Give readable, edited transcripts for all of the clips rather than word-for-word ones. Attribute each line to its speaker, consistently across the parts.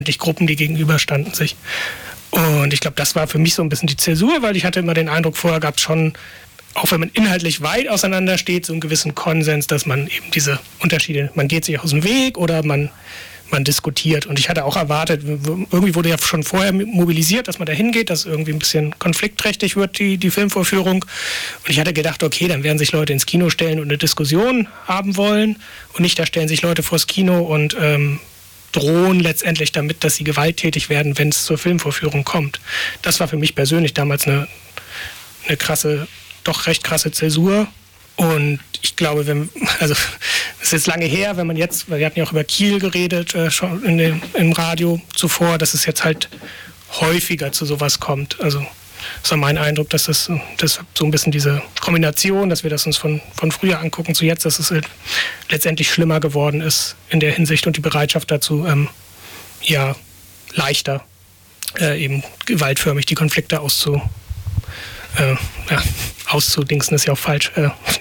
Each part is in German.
Speaker 1: Gruppen, die gegenüberstanden sich. Und ich glaube, das war für mich so ein bisschen die Zäsur, weil ich hatte immer den Eindruck, vorher gab es schon, auch wenn man inhaltlich weit auseinander steht, so einen gewissen Konsens, dass man eben diese Unterschiede, man geht sich aus dem Weg oder man diskutiert. Und ich hatte auch erwartet, irgendwie wurde ja schon vorher mobilisiert, dass man da hingeht, dass irgendwie ein bisschen konfliktträchtig wird, die Filmvorführung. Und ich hatte gedacht, okay, dann werden sich Leute ins Kino stellen und eine Diskussion haben wollen. Und nicht, da stellen sich Leute vors Kino und drohen letztendlich damit, dass sie gewalttätig werden, wenn es zur Filmvorführung kommt. Das war für mich persönlich damals eine krasse, doch recht krasse Zäsur. Und ich glaube, das ist jetzt lange her, wenn man jetzt, weil wir hatten ja auch über Kiel geredet, schon im Radio zuvor, dass es jetzt halt häufiger zu sowas kommt. Also das war mein Eindruck, dass das so ein bisschen diese Kombination, dass wir das uns von früher angucken zu jetzt, dass es letztendlich schlimmer geworden ist in der Hinsicht und die Bereitschaft dazu, leichter eben gewaltförmig die Konflikte auszudingsen ist ja auch falsch.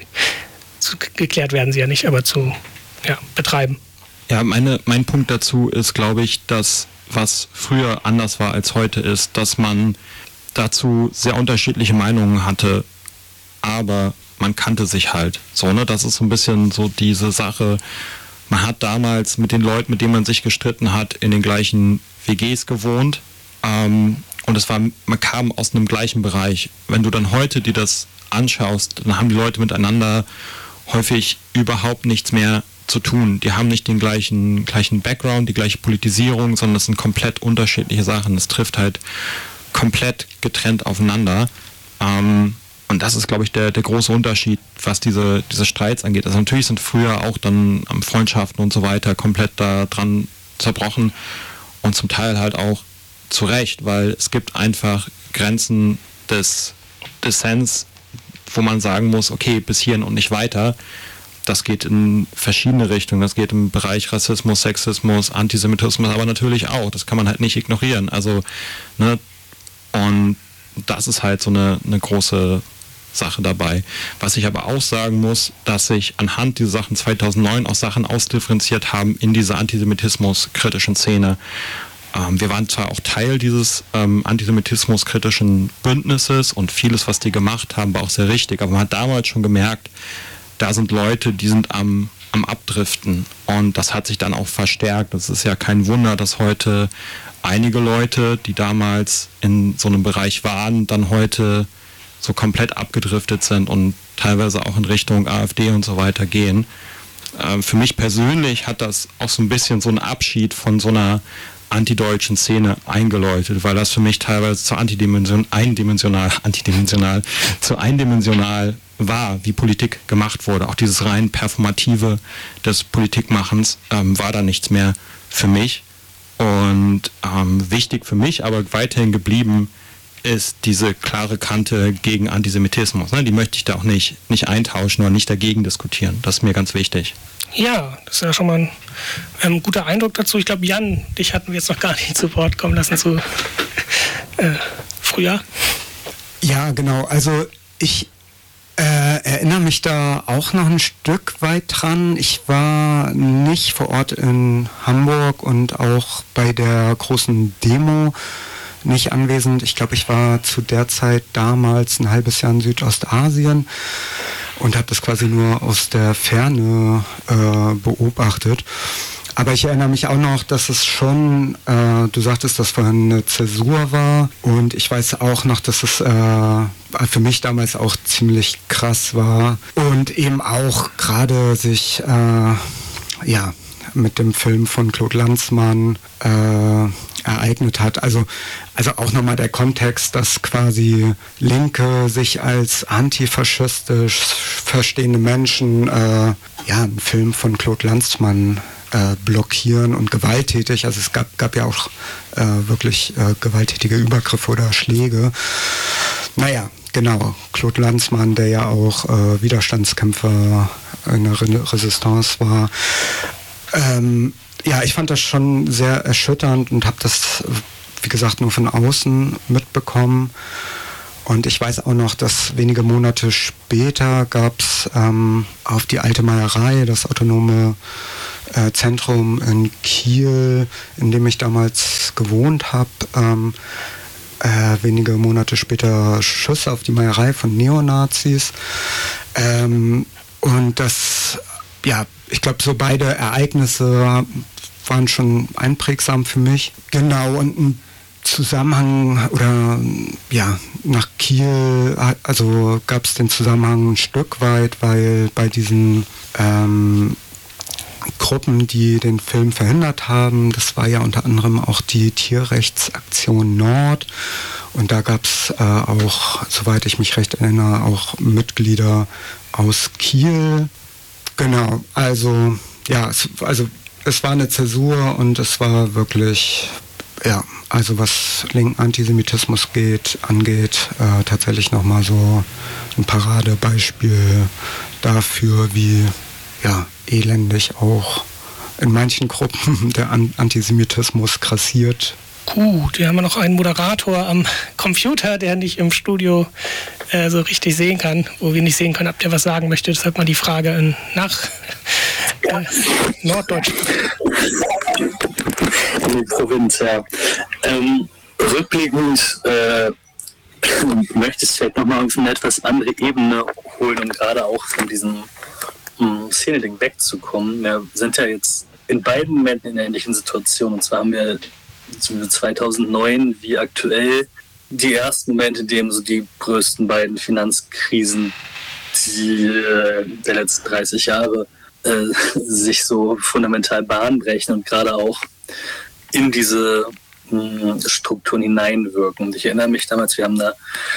Speaker 1: Geklärt werden sie ja nicht, aber zu betreiben.
Speaker 2: Ja, mein Punkt dazu ist, glaube ich, dass was früher anders war als heute ist, dass man dazu sehr unterschiedliche Meinungen hatte, aber man kannte sich halt. So, ne? Das ist so ein bisschen so diese Sache, man hat damals mit den Leuten, mit denen man sich gestritten hat, in den gleichen WGs gewohnt. Und man kam aus einem gleichen Bereich. Wenn du dann heute dir das anschaust, dann haben die Leute miteinander häufig überhaupt nichts mehr zu tun. Die haben nicht den gleichen Background, die gleiche Politisierung, sondern es sind komplett unterschiedliche Sachen. Es trifft halt komplett getrennt aufeinander. Und das ist, glaube ich, der große Unterschied, was diese Streits angeht. Also natürlich sind früher auch dann Freundschaften und so weiter komplett da dran zerbrochen und zum Teil halt auch zu Recht, weil es gibt einfach Grenzen des Dissens, wo man sagen muss, okay, bis hierhin und nicht weiter. Das geht in verschiedene Richtungen. Das geht im Bereich Rassismus, Sexismus, Antisemitismus, aber natürlich auch. Das kann man halt nicht ignorieren. Also, ne, und das ist halt so eine große Sache dabei. Was ich aber auch sagen muss, dass sich anhand dieser Sachen 2009 auch Sachen ausdifferenziert haben in dieser antisemitismus-kritischen Szene. Wir waren zwar auch Teil dieses antisemitismus-kritischen Bündnisses und vieles, was die gemacht haben, war auch sehr richtig, aber man hat damals schon gemerkt, da sind Leute, die sind am Abdriften und das hat sich dann auch verstärkt. Es ist ja kein Wunder, dass heute einige Leute, die damals in so einem Bereich waren, dann heute so komplett abgedriftet sind und teilweise auch in Richtung AfD und so weiter gehen. Für mich persönlich hat das auch so ein bisschen so einen Abschied von so einer antideutschen Szene eingeläutet, weil das für mich teilweise zu eindimensional war, wie Politik gemacht wurde. Auch dieses rein Performative des Politikmachens war da nichts mehr für mich. Und wichtig für mich, aber weiterhin geblieben, ist diese klare Kante gegen Antisemitismus. Ne? Die möchte ich da auch nicht eintauschen oder nicht dagegen diskutieren. Das ist mir ganz wichtig.
Speaker 1: Ja, das ist ja schon mal ein guter Eindruck dazu. Ich glaube, Jan, dich hatten wir jetzt noch gar nicht zu Wort kommen lassen zu früher.
Speaker 3: Ja, genau. Also ich erinnere mich da auch noch ein Stück weit dran. Ich war nicht vor Ort in Hamburg und auch bei der großen Demo nicht anwesend. Ich glaube, ich war zu der Zeit damals ein halbes Jahr in Südostasien und habe das quasi nur aus der Ferne beobachtet. Aber ich erinnere mich auch noch, dass es schon, du sagtest, dass vorhin eine Zäsur war und ich weiß auch noch, dass es für mich damals auch ziemlich krass war und eben auch gerade sich mit dem Film von Claude Lanzmann ereignet hat. Also auch nochmal der Kontext, dass quasi Linke sich als antifaschistisch verstehende Menschen einen Film von Claude Lanzmann blockieren und gewalttätig. Also es gab ja auch wirklich gewalttätige Übergriffe oder Schläge. Naja, genau. Claude Lanzmann, der ja auch Widerstandskämpfer in der Resistance war. Ich fand das schon sehr erschütternd und habe das, wie gesagt, nur von außen mitbekommen. Und ich weiß auch noch, dass wenige Monate später gab es auf die Alte Meierei, das autonome Zentrum in Kiel, in dem ich damals gewohnt habe, wenige Monate später Schüsse auf die Meierei von Neonazis. Und das, ja, ich glaube, so beide Ereignisse waren schon einprägsam für mich. Genau, und ein Zusammenhang oder ja, nach Kiel, also gab es den Zusammenhang ein Stück weit, weil bei diesen Gruppen, die den Film verhindert haben, das war ja unter anderem auch die Tierrechtsaktion Nord, und da gab es auch, soweit ich mich recht erinnere, auch Mitglieder aus Kiel. Genau, also ja, es war eine Zäsur und es war wirklich, ja, also was linken Antisemitismus angeht, tatsächlich nochmal so ein Paradebeispiel dafür, wie ja, elendig auch in manchen Gruppen der Antisemitismus grassiert.
Speaker 1: Gut, hier haben wir noch einen Moderator am Computer, der nicht im Studio so richtig sehen kann, wo wir nicht sehen können, ob der was sagen möchte. Deshalb mal die Frage nach Norddeutschland.
Speaker 4: In die Provinz, ja. Rückblickend möchtest du vielleicht nochmal auf eine etwas andere Ebene holen und gerade auch von diesem Szene-Ding wegzukommen. Wir sind ja jetzt in beiden Momenten in einer ähnlichen Situation. Und zwar haben wir 2009 wie aktuell die ersten Momente, in denen so die größten beiden Finanzkrisen der letzten 30 Jahre sich so fundamental Bahn brechen und gerade auch in diese Strukturen hineinwirken. Und ich erinnere mich damals, wir haben da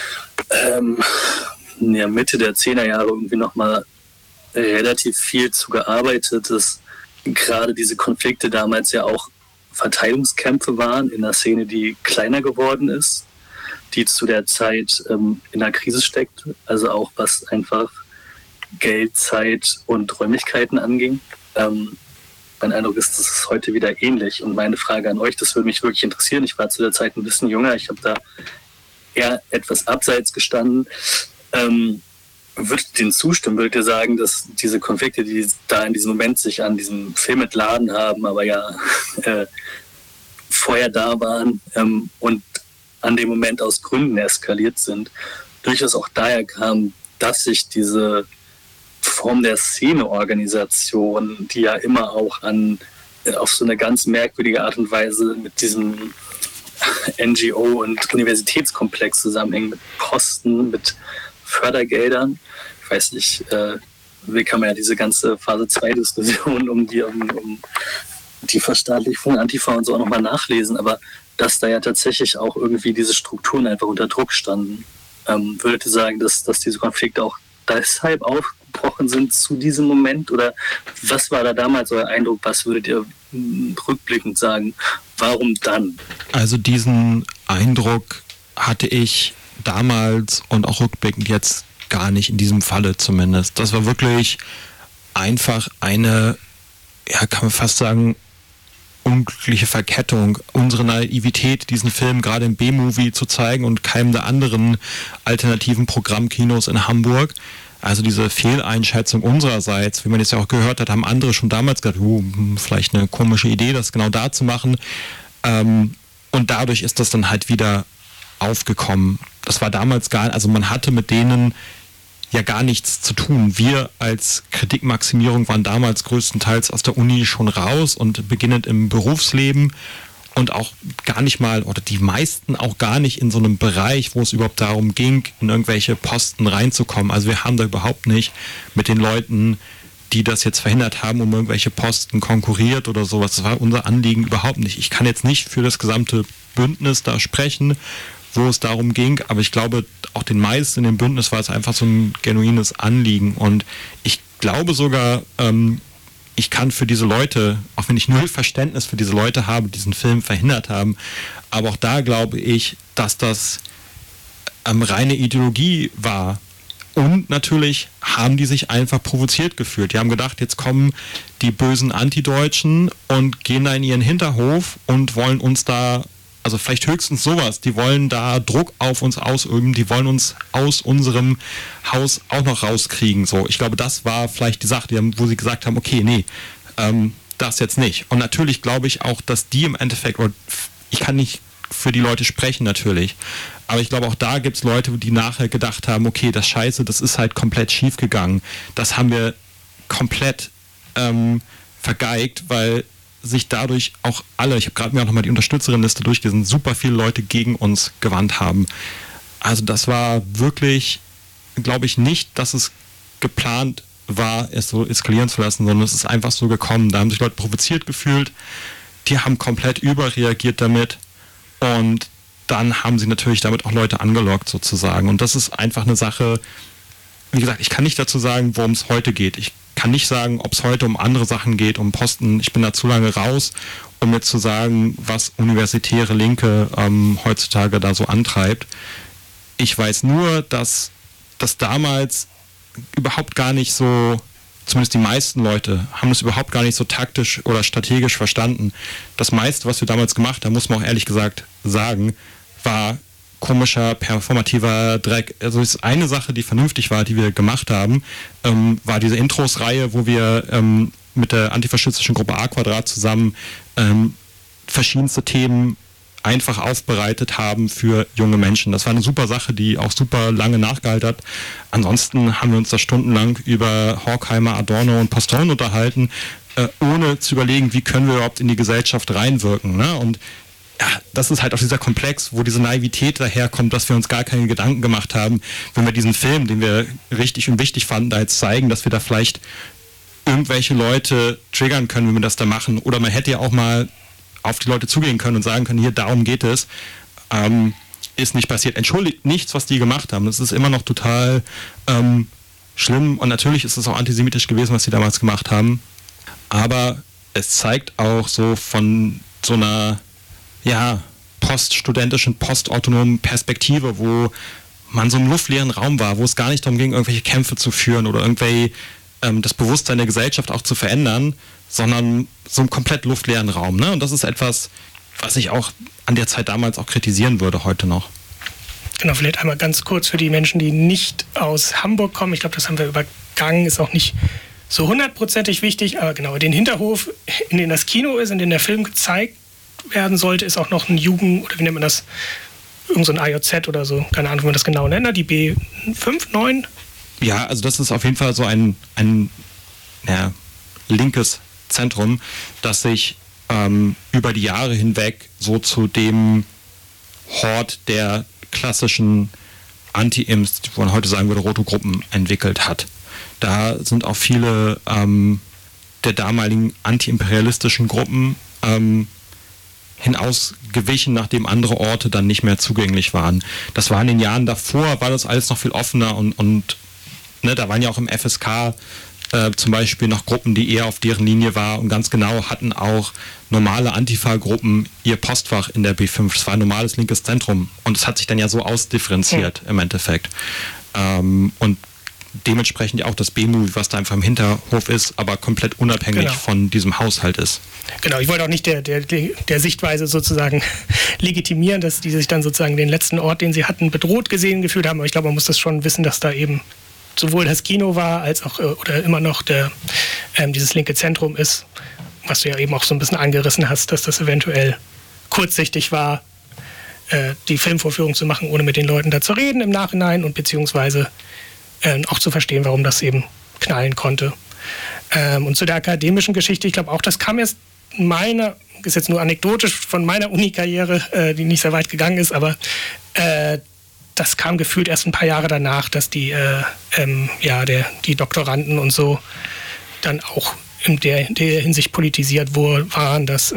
Speaker 4: in der Mitte der 10er Jahre irgendwie nochmal relativ viel zu gearbeitet, dass gerade diese Konflikte damals ja auch Verteilungskämpfe waren in einer Szene, die kleiner geworden ist, die zu der Zeit in einer Krise steckt, also auch was einfach Geld, Zeit und Räumlichkeiten anging. Mein Eindruck ist, das ist heute wieder ähnlich. Und meine Frage an euch, das würde mich wirklich interessieren. Ich war zu der Zeit ein bisschen jünger, ich habe da eher etwas abseits gestanden. Würdet ihr denen zustimmen? Würdet ihr sagen, dass diese Konflikte, die da in diesem Moment sich an diesem Film entladen haben, aber ja vorher da waren und an dem Moment aus Gründen eskaliert sind, durchaus auch daher kam, dass sich diese Form der Szeneorganisation, die ja immer auch auf so eine ganz merkwürdige Art und Weise mit diesem NGO- und Universitätskomplex zusammenhängt, mit Posten, mit Fördergeldern. Ich weiß nicht, wie kann man ja diese ganze Phase-2-Diskussion um die Verstaatlichung, Antifa und so auch nochmal nachlesen, aber dass da ja tatsächlich auch irgendwie diese Strukturen einfach unter Druck standen. Würdet ihr sagen, dass diese Konflikte auch deshalb aufgebrochen sind zu diesem Moment? Oder was war da damals euer Eindruck? Was würdet ihr rückblickend sagen? Warum dann?
Speaker 2: Also diesen Eindruck hatte ich damals und auch rückblickend jetzt gar nicht, in diesem Falle zumindest. Das war wirklich einfach eine, ja, kann man fast sagen, unglückliche Verkettung, unsere Naivität, diesen Film gerade im B-Movie zu zeigen und keinem der anderen alternativen Programmkinos in Hamburg. Also diese Fehleinschätzung unsererseits, wie man jetzt ja auch gehört hat, haben andere schon damals gesagt, vielleicht eine komische Idee, das genau da zu machen. Und dadurch ist das dann halt wieder aufgekommen. Das war damals also man hatte mit denen ja gar nichts zu tun. Wir als Kritikmaximierung waren damals größtenteils aus der Uni schon raus und beginnend im Berufsleben und auch gar nicht mal, oder die meisten auch gar nicht in so einem Bereich, wo es überhaupt darum ging, in irgendwelche Posten reinzukommen. Also wir haben da überhaupt nicht mit den Leuten, die das jetzt verhindert haben, um irgendwelche Posten konkurriert oder sowas. Das war unser Anliegen überhaupt nicht. Ich kann jetzt nicht für das gesamte Bündnis da sprechen, wo es darum ging, aber ich glaube, auch den meisten in dem Bündnis war es einfach so ein genuines Anliegen und ich glaube sogar, ich kann für diese Leute, auch wenn ich null Verständnis für diese Leute habe, die diesen Film verhindert haben, aber auch da glaube ich, dass das reine Ideologie war. Und natürlich haben die sich einfach provoziert gefühlt. Die haben gedacht, jetzt kommen die bösen Antideutschen und gehen da in ihren Hinterhof und wollen uns da, also vielleicht höchstens sowas, die wollen da Druck auf uns ausüben, die wollen uns aus unserem Haus auch noch rauskriegen. So, ich glaube, das war vielleicht die Sache, wo sie gesagt haben, okay, nee, das jetzt nicht. Und natürlich glaube ich auch, dass die im Endeffekt, ich kann nicht für die Leute sprechen natürlich, aber ich glaube auch da gibt es Leute, die nachher gedacht haben, okay, das Scheiße, das ist halt komplett schief gegangen. Das haben wir komplett vergeigt, weil sich dadurch auch alle, ich habe gerade mir auch nochmal die Unterstützerinnenliste durchgelesen, super viele Leute gegen uns gewandt haben. Also das war wirklich, glaube ich nicht, dass es geplant war, es so eskalieren zu lassen, sondern es ist einfach so gekommen. Da haben sich Leute provoziert gefühlt, die haben komplett überreagiert damit und dann haben sie natürlich damit auch Leute angelockt sozusagen. Und das ist einfach eine Sache, wie gesagt, ich kann nicht dazu sagen, worum es heute geht. Ich kann nicht sagen, ob es heute um andere Sachen geht, um Posten. Ich bin da zu lange raus, um jetzt zu sagen, was universitäre Linke heutzutage da so antreibt. Ich weiß nur, dass das damals überhaupt gar nicht so, zumindest die meisten Leute, haben es überhaupt gar nicht so taktisch oder strategisch verstanden. Das meiste, was wir damals gemacht haben, muss man auch ehrlich gesagt sagen, war komischer, performativer Dreck. Also es ist eine Sache, die vernünftig war, die wir gemacht haben, war diese Intros-Reihe, wo wir mit der antifaschistischen Gruppe A² zusammen verschiedenste Themen einfach aufbereitet haben für junge Menschen. Das war eine super Sache, die auch super lange nachgehalten hat. Ansonsten haben wir uns da stundenlang über Horkheimer, Adorno und Postone unterhalten, ohne zu überlegen, wie können wir überhaupt in die Gesellschaft reinwirken. Ne? Und ja, das ist halt auch dieser Komplex, wo diese Naivität daherkommt, dass wir uns gar keine Gedanken gemacht haben, wenn wir diesen Film, den wir richtig und wichtig fanden, da jetzt zeigen, dass wir da vielleicht irgendwelche Leute triggern können, wenn wir das da machen. Oder man hätte ja auch mal auf die Leute zugehen können und sagen können, hier, darum geht es. Ist nicht passiert. Entschuldigt nichts, was die gemacht haben. Das ist immer noch total schlimm und natürlich ist es auch antisemitisch gewesen, was sie damals gemacht haben. Aber es zeigt auch so von so einer poststudentischen, postautonomen Perspektive, wo man so im luftleeren Raum war, wo es gar nicht darum ging, irgendwelche Kämpfe zu führen oder irgendwie das Bewusstsein der Gesellschaft auch zu verändern, sondern so einen komplett luftleeren Raum. Ne? Und das ist etwas, was ich auch an der Zeit damals auch kritisieren würde, heute noch.
Speaker 1: Genau, vielleicht einmal ganz kurz für die Menschen, die nicht aus Hamburg kommen. Ich glaube, das haben wir übergangen, ist auch nicht so 100%ig wichtig, aber genau, den Hinterhof, in dem das Kino ist, in dem der Film gezeigt werden sollte, ist auch noch ein Jugend, oder wie nennt man das, irgend so ein AJZ oder so, keine Ahnung, wie man das genau nennt, die B5, 9?
Speaker 2: Ja, also das ist auf jeden Fall so ein linkes Zentrum, das sich über die Jahre hinweg so zu dem Hort der klassischen Anti-Imps, wo man heute sagen würde, rote Gruppen entwickelt hat. Da sind auch viele der damaligen anti-imperialistischen Gruppen hinausgewichen, nachdem andere Orte dann nicht mehr zugänglich waren. Das war in den Jahren davor, war das alles noch viel offener und ne, da waren ja auch im FSK zum Beispiel noch Gruppen, die eher auf deren Linie war und ganz genau hatten auch normale Antifa-Gruppen ihr Postfach in der B5. Das war ein normales linkes Zentrum und es hat sich dann ja so ausdifferenziert im Endeffekt. Und dementsprechend ja auch das B-Movie, was da einfach im Hinterhof ist, aber komplett unabhängig von diesem Haushalt ist. Genau,
Speaker 1: ich wollte auch nicht der Sichtweise sozusagen legitimieren, dass die sich dann sozusagen den letzten Ort, den sie hatten, bedroht gesehen gefühlt haben, aber ich glaube, man muss das schon wissen, dass da eben sowohl das Kino war, als auch oder immer noch dieses linke Zentrum ist, was du ja eben auch so ein bisschen angerissen hast, dass das eventuell kurzsichtig war, die Filmvorführung zu machen, ohne mit den Leuten da zu reden im Nachhinein und beziehungsweise auch zu verstehen, warum das eben knallen konnte. Und zu der akademischen Geschichte, ich glaube auch, das kam erst ist jetzt nur anekdotisch von meiner Uni-Karriere, die nicht sehr weit gegangen ist, aber das kam gefühlt erst ein paar Jahre danach, dass die Doktoranden und so dann auch in der Hinsicht politisiert waren, dass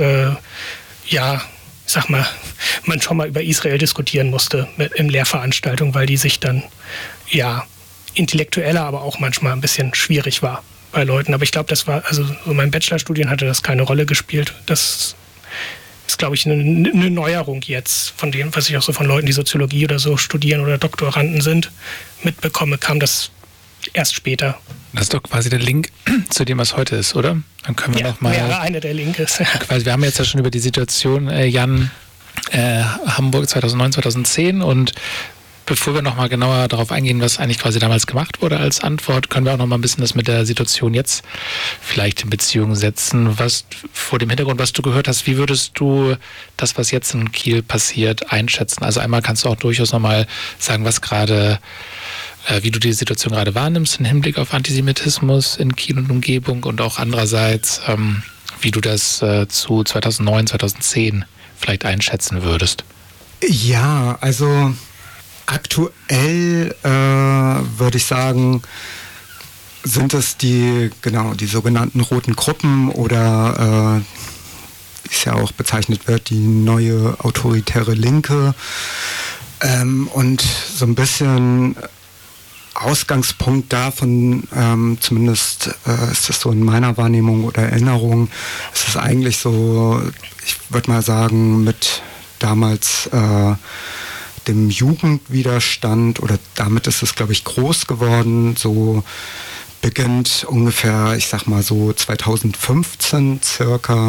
Speaker 1: man schon mal über Israel diskutieren musste in Lehrveranstaltungen, weil die sich dann intellektueller, aber auch manchmal ein bisschen schwierig war bei Leuten. Aber ich glaube, das war, also so in meinen Bachelorstudien hatte das keine Rolle gespielt. Das ist, glaube ich, eine Neuerung jetzt von dem, was ich auch so von Leuten, die Soziologie oder so studieren oder Doktoranden sind, mitbekomme, kam das erst später.
Speaker 5: Das ist doch quasi der Link zu dem, was heute ist, oder? Dann können wir noch mal.
Speaker 1: Ja, einer der Linke ist.
Speaker 5: Quasi, wir haben jetzt ja schon über die Situation, Jan, Hamburg 2009, 2010 und Bevor wir nochmal genauer darauf eingehen, was eigentlich quasi damals gemacht wurde als Antwort, können wir auch nochmal ein bisschen das mit der Situation jetzt vielleicht in Beziehung setzen. Was vor dem Hintergrund, was du gehört hast, wie würdest du das, was jetzt in Kiel passiert, einschätzen? Also einmal kannst du auch durchaus nochmal sagen, was gerade, wie du die Situation gerade wahrnimmst im Hinblick auf Antisemitismus in Kiel und Umgebung und auch andererseits, wie du das zu 2009, 2010 vielleicht einschätzen würdest.
Speaker 3: Ja, also aktuell würde ich sagen, sind es die sogenannten roten Gruppen oder wie es ja auch bezeichnet wird, die neue autoritäre Linke. Und so ein bisschen Ausgangspunkt davon, zumindest ist das so in meiner Wahrnehmung oder Erinnerung, ist es eigentlich so, ich würde mal sagen, mit damals dem Jugendwiderstand, oder damit ist es, glaube ich, groß geworden, so beginnt ungefähr, ich sag mal so 2015 circa,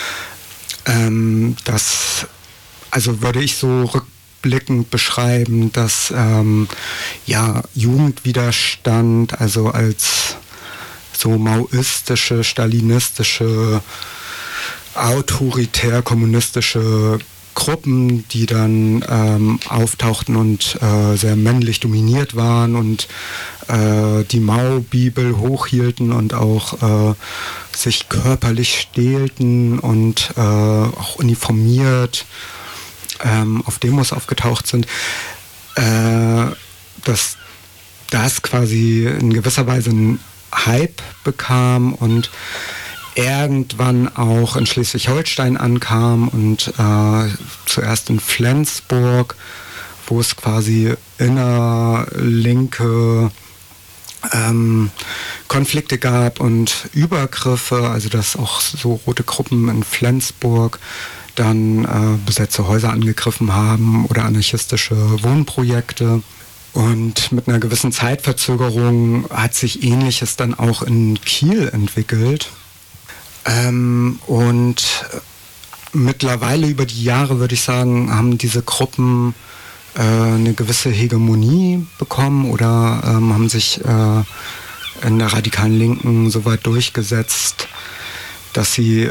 Speaker 3: das, also würde ich so rückblickend beschreiben, dass Jugendwiderstand, also als so maoistische, stalinistische, autoritär-kommunistische Gruppen, die dann auftauchten und sehr männlich dominiert waren und die Mao-Bibel hochhielten und auch sich körperlich stählten und auch uniformiert auf Demos aufgetaucht sind, dass das quasi in gewisser Weise einen Hype bekam und irgendwann auch in Schleswig-Holstein ankam und zuerst in Flensburg, wo es quasi innerlinke Konflikte gab und Übergriffe, also dass auch so rote Gruppen in Flensburg dann besetzte Häuser angegriffen haben oder anarchistische Wohnprojekte. Und mit einer gewissen Zeitverzögerung hat sich Ähnliches dann auch in Kiel entwickelt. Und mittlerweile über die Jahre, würde ich sagen, haben diese Gruppen eine gewisse Hegemonie bekommen oder haben sich in der radikalen Linken so weit durchgesetzt, dass sie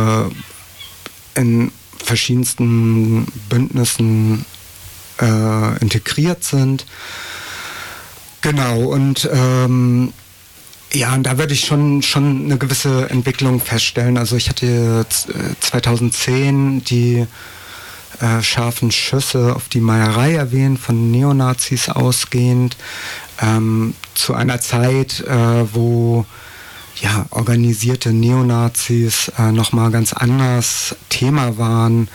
Speaker 3: in verschiedensten Bündnissen integriert sind. Genau, und und da würde ich schon eine gewisse Entwicklung feststellen. Also ich hatte 2010 die scharfen Schüsse auf die Meierei erwähnt, von Neonazis ausgehend, zu einer Zeit, wo organisierte Neonazis nochmal ganz anders Thema waren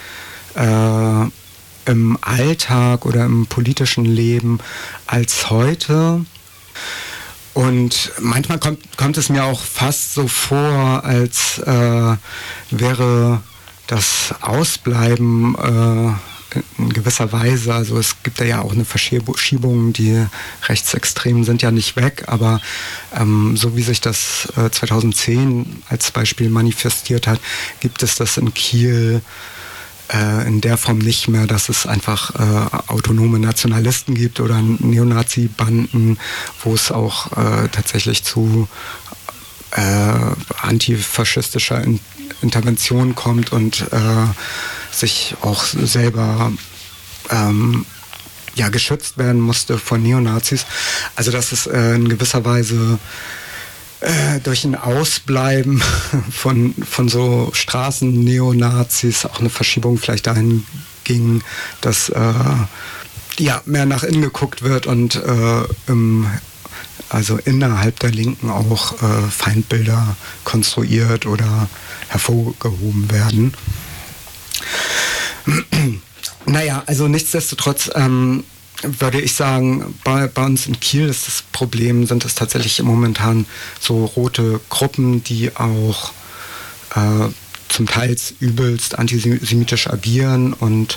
Speaker 3: im Alltag oder im politischen Leben als heute. Und manchmal kommt es mir auch fast so vor, als wäre das Ausbleiben in gewisser Weise, also es gibt ja auch eine Verschiebung, die Rechtsextremen sind ja nicht weg, aber so wie sich das 2010 als Beispiel manifestiert hat, gibt es das in Kiel in der Form nicht mehr, dass es einfach autonome Nationalisten gibt oder Neonazi-Banden, wo es auch tatsächlich zu antifaschistischer Intervention kommt und sich auch selber geschützt werden musste von Neonazis. Also dass es in gewisser Weise durch ein Ausbleiben von so Straßen-Neonazis auch eine Verschiebung vielleicht dahin ging, dass mehr nach innen geguckt wird und also innerhalb der Linken auch Feindbilder konstruiert oder hervorgehoben werden. Naja, also nichtsdestotrotz würde ich sagen, bei uns in Kiel ist das Problem, sind es tatsächlich momentan so rote Gruppen, die auch zum Teil übelst antisemitisch agieren und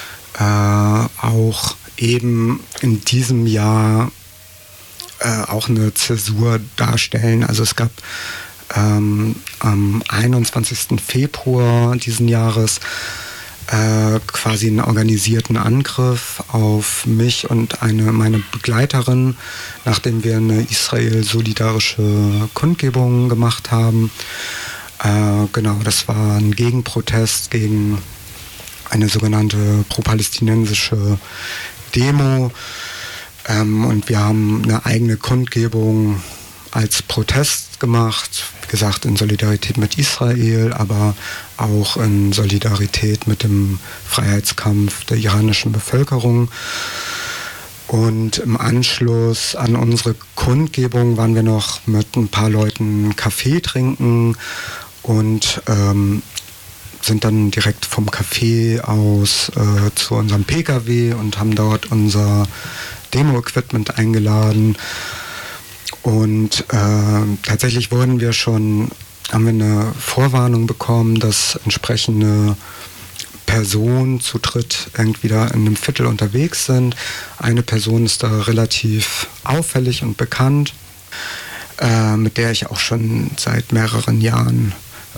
Speaker 3: auch eben in diesem Jahr auch eine Zäsur darstellen. Also es gab am 21. Februar diesen Jahres quasi einen organisierten Angriff auf mich und meine Begleiterin, nachdem wir eine israel-solidarische Kundgebung gemacht haben. Genau, das war ein Gegenprotest gegen eine sogenannte pro-palästinensische Demo. Und wir haben eine eigene Kundgebung als Protest gemacht, wie gesagt, in Solidarität mit Israel, aber auch in Solidarität mit dem Freiheitskampf der iranischen Bevölkerung. Und im Anschluss an unsere Kundgebung waren wir noch mit ein paar Leuten Kaffee trinken und sind dann direkt vom Café aus zu unserem PKW und haben dort unser Demo-Equipment eingeladen. Und tatsächlich haben wir eine Vorwarnung bekommen, dass entsprechende Personen zu dritt irgendwie da in einem Viertel unterwegs sind. Eine Person ist da relativ auffällig und bekannt, mit der ich auch schon seit mehreren Jahren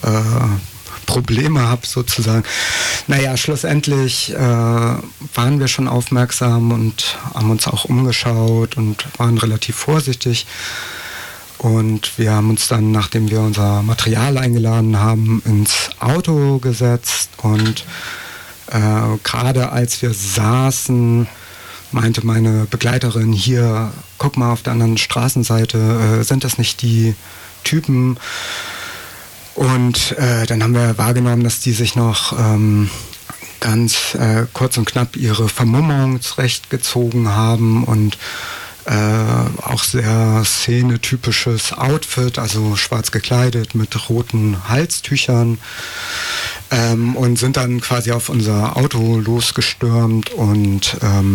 Speaker 3: Probleme habe sozusagen. Naja, schlussendlich waren wir schon aufmerksam und haben uns auch umgeschaut und waren relativ vorsichtig. Und wir haben uns dann, nachdem wir unser Material eingeladen haben, ins Auto gesetzt. Und gerade als wir saßen, meinte meine Begleiterin, hier, guck mal auf der anderen Straßenseite, sind das nicht die Typen? Und dann haben wir wahrgenommen, dass die sich noch ganz kurz und knapp ihre Vermummung zurechtgezogen haben und auch sehr szenetypisches Outfit, also schwarz gekleidet mit roten Halstüchern, und sind dann quasi auf unser Auto losgestürmt und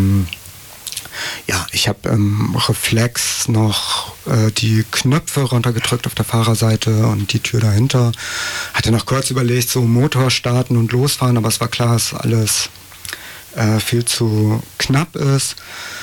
Speaker 3: ja, ich habe im Reflex noch die Knöpfe runtergedrückt auf der Fahrerseite und die Tür dahinter. Hatte noch kurz überlegt, so Motor starten und losfahren, aber es war klar, dass alles viel zu knapp ist.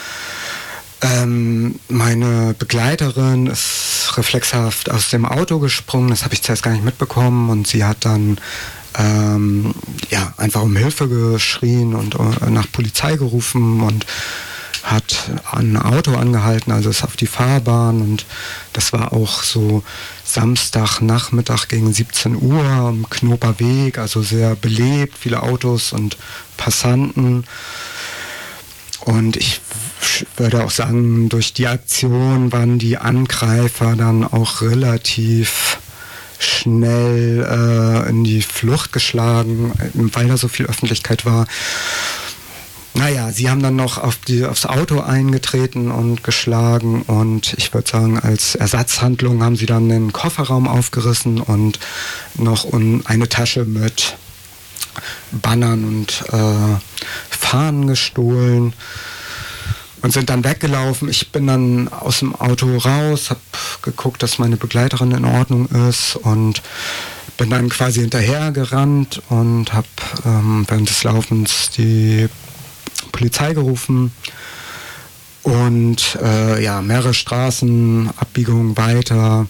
Speaker 3: Meine Begleiterin ist reflexhaft aus dem Auto gesprungen, das habe ich zuerst gar nicht mitbekommen, und sie hat dann ja, einfach um Hilfe geschrien und nach Polizei gerufen und hat ein Auto angehalten, also ist auf die Fahrbahn, und das war auch so Samstagnachmittag gegen 17 Uhr am Knoper Weg, also sehr belebt, viele Autos und Passanten. Und ich würde auch sagen, durch die Aktion waren die Angreifer dann auch relativ schnell in die Flucht geschlagen, weil da so viel Öffentlichkeit war. Naja, sie haben dann noch aufs Auto eingetreten und geschlagen, und ich würde sagen, als Ersatzhandlung haben sie dann den Kofferraum aufgerissen und noch eine Tasche mit Bannern und Fahnen gestohlen und sind dann weggelaufen. Ich bin dann aus dem Auto raus, habe geguckt, dass meine Begleiterin in Ordnung ist, und bin dann quasi hinterher gerannt und habe während des Laufens die Polizei gerufen und ja, mehrere Straßenabbiegungen weiter,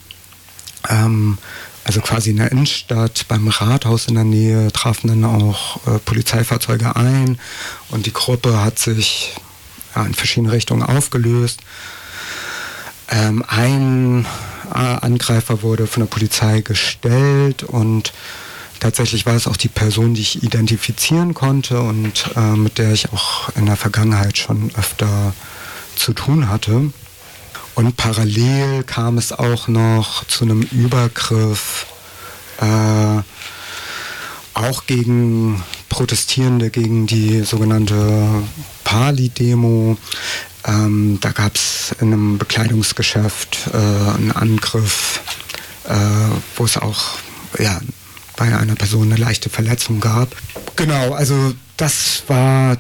Speaker 3: also quasi in der Innenstadt, beim Rathaus in der Nähe, trafen dann auch Polizeifahrzeuge ein, und die Gruppe hat sich in verschiedene Richtungen aufgelöst. Ein Angreifer wurde von der Polizei gestellt, und tatsächlich war es auch die Person, die ich identifizieren konnte und mit der ich auch in der Vergangenheit schon öfter zu tun hatte. Und parallel kam es auch noch zu einem Übergriff, auch gegen Protestierende, gegen die sogenannte Pali-Demo. Da gab es in einem Bekleidungsgeschäft einen Angriff, wo es auch bei einer Person eine leichte Verletzung gab. Genau, also das war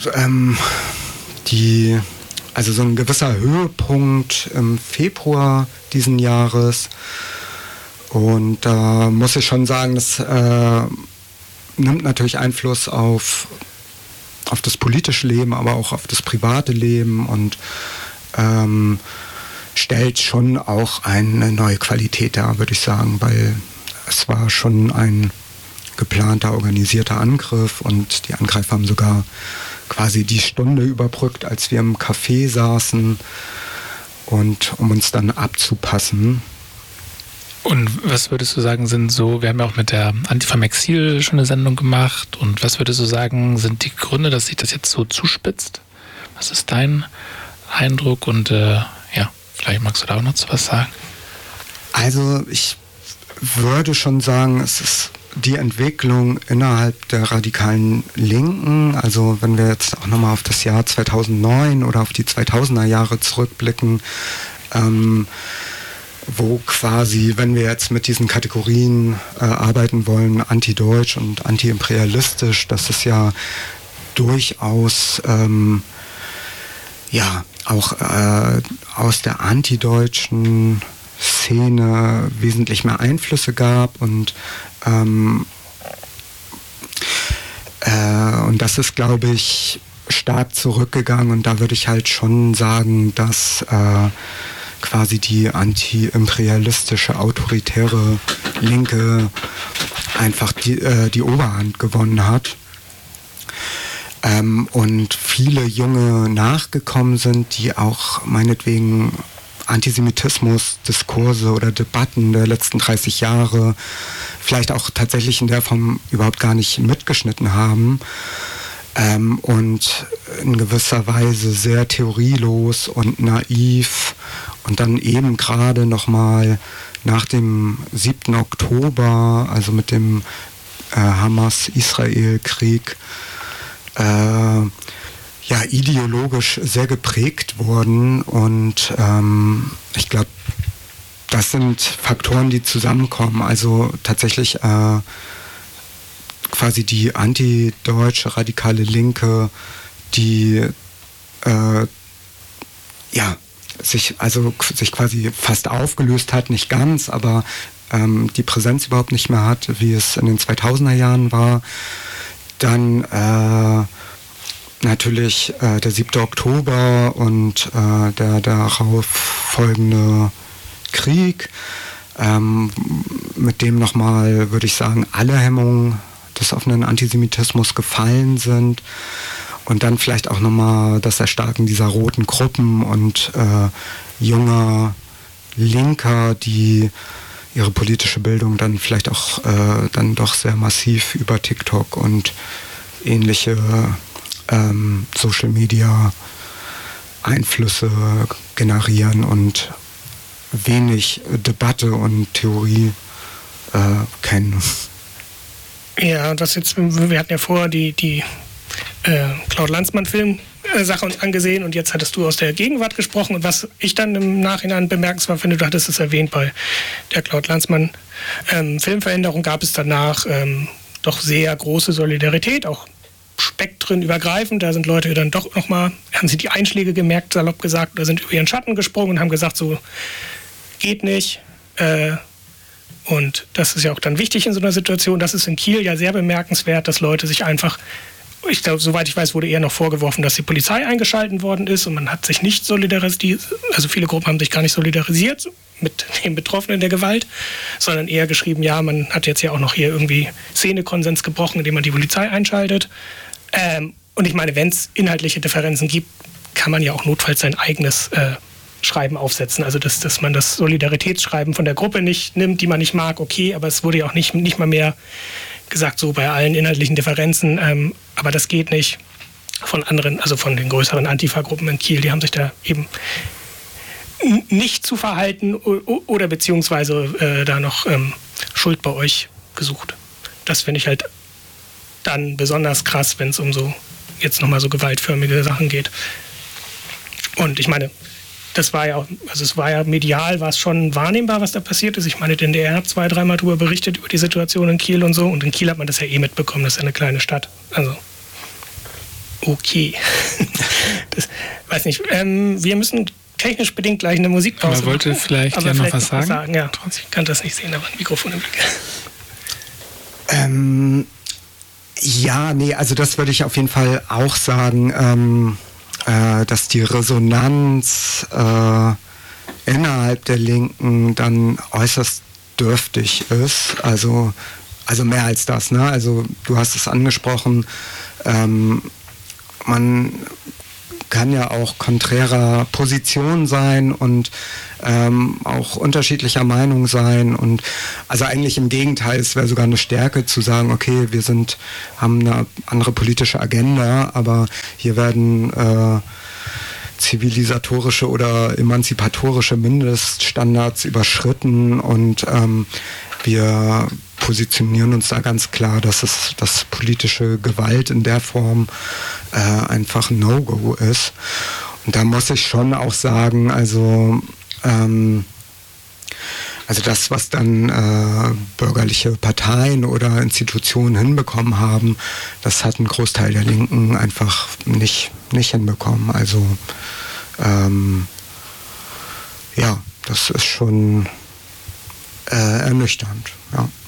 Speaker 3: also so ein gewisser Höhepunkt im Februar diesen Jahres. Und da muss ich schon sagen, das nimmt natürlich Einfluss auf das politische Leben, aber auch auf das private Leben, und stellt schon auch eine neue Qualität dar, würde ich sagen, weil es war schon ein geplanter, organisierter Angriff und die Angreifer haben sogar quasi die Stunde überbrückt, als wir im Café saßen und um uns dann abzupassen.
Speaker 5: Und was würdest du sagen, sind so, wir haben ja auch mit der Antifa im Exil schon eine Sendung gemacht, und was würdest du sagen, sind die Gründe, dass sich das jetzt so zuspitzt? Was ist dein Eindruck? Und vielleicht magst du da auch noch was sagen.
Speaker 3: Also ich würde schon sagen, es ist die Entwicklung innerhalb der radikalen Linken. Also wenn wir jetzt auch nochmal auf das Jahr 2009 oder auf die 2000er Jahre zurückblicken, wo quasi, wenn wir jetzt mit diesen Kategorien arbeiten wollen, antideutsch und antiimperialistisch, das ist ja durchaus auch aus der antideutschen Szene wesentlich mehr Einflüsse gab und das ist, glaube ich, stark zurückgegangen, und da würde ich halt schon sagen, dass quasi die anti-imperialistische, autoritäre Linke einfach die Oberhand gewonnen hat. Und viele Junge nachgekommen sind, die auch meinetwegen Antisemitismus, Diskurse oder Debatten der letzten 30 Jahre vielleicht auch tatsächlich in der Form überhaupt gar nicht mitgeschnitten haben und in gewisser Weise sehr theorielos und naiv und dann eben gerade nochmal nach dem 7. Oktober, also mit dem Hamas-Israel-Krieg, ideologisch sehr geprägt wurden, und ich glaube, das sind Faktoren, die zusammenkommen. Also tatsächlich quasi die antideutsche radikale Linke, die sich quasi fast aufgelöst hat, nicht ganz, aber die Präsenz überhaupt nicht mehr hat, wie es in den 2000er Jahren war. Dann natürlich der 7. Oktober und der darauf folgende Krieg, mit dem nochmal, würde ich sagen, alle Hemmungen des offenen Antisemitismus gefallen sind, und dann vielleicht auch nochmal das Erstarken dieser roten Gruppen und junger Linker, die ihre politische Bildung dann vielleicht auch dann doch sehr massiv über TikTok und ähnliche Social Media Einflüsse generieren und wenig Debatte und Theorie kennen.
Speaker 1: Ja, und was jetzt, wir hatten ja vorher die Claude Lanzmann-Film-Sache uns angesehen, und jetzt hattest du aus der Gegenwart gesprochen, und was ich dann im Nachhinein bemerkenswert finde, du hattest es erwähnt, bei der Claude Lanzmann Filmveränderung gab es danach doch sehr große Solidarität, auch spektrenübergreifend. Da sind Leute dann doch nochmal, haben sie die Einschläge gemerkt, salopp gesagt, oder sind über ihren Schatten gesprungen und haben gesagt, so geht nicht. Und das ist ja auch dann wichtig in so einer Situation. Das ist in Kiel ja sehr bemerkenswert, dass Leute sich einfach, ich glaube, soweit ich weiß, wurde eher noch vorgeworfen, dass die Polizei eingeschaltet worden ist, und man hat sich nicht solidarisiert, also viele Gruppen haben sich gar nicht solidarisiert mit den Betroffenen der Gewalt, sondern eher geschrieben, ja, man hat jetzt ja auch noch hier irgendwie Szenekonsens gebrochen, indem man die Polizei einschaltet. Und ich meine, wenn es inhaltliche Differenzen gibt, kann man ja auch notfalls sein eigenes Schreiben aufsetzen. Also dass man das Solidaritätsschreiben von der Gruppe nicht nimmt, die man nicht mag, okay, aber es wurde ja auch nicht mal mehr gesagt, so bei allen inhaltlichen Differenzen, aber das geht nicht von anderen, also von den größeren Antifa-Gruppen in Kiel, die haben sich da eben nicht zu verhalten oder beziehungsweise da noch Schuld bei euch gesucht. Das finde ich halt dann besonders krass, wenn es um so jetzt nochmal so gewaltförmige Sachen geht. Und ich meine, das war ja, also es war ja medial, war es schon wahrnehmbar, was da passiert ist. Ich meine, der NDR hat 2-3 Mal darüber berichtet, über die Situation in Kiel und so. Und in Kiel hat man das ja mitbekommen, das ist ja eine kleine Stadt. Also, okay. Das, weiß nicht, wir müssen technisch bedingt gleich eine Musikpause machen.
Speaker 5: Man wollte vielleicht ja noch was sagen.
Speaker 1: Ja, ich kann das nicht sehen, aber ein Mikrofon im Blick.
Speaker 3: Also das würde ich auf jeden Fall auch sagen, dass die Resonanz innerhalb der Linken dann äußerst dürftig ist. Also Also mehr als das, ne? Also du hast es angesprochen, man kann ja auch konträrer Position sein und auch unterschiedlicher Meinung sein und also eigentlich im Gegenteil, es wäre sogar eine Stärke zu sagen, okay, wir haben eine andere politische Agenda, aber hier werden zivilisatorische oder emanzipatorische Mindeststandards überschritten und wir positionieren uns da ganz klar, dass politische Gewalt in der Form einfach ein No-Go ist. Und da muss ich schon auch sagen, also das, was dann bürgerliche Parteien oder Institutionen hinbekommen haben, das hat ein Großteil der Linken einfach nicht hinbekommen. Also ja, das ist schon ernüchternd. Ja.